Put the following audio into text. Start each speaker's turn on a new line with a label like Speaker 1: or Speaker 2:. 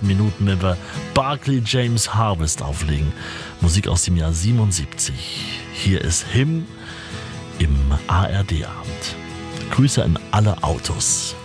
Speaker 1: nächsten Minuten, wenn wir Barclay James Harvest auflegen. Musik aus dem Jahr 77. Hier ist Him im ARD-Abend. Grüße an alle Autos.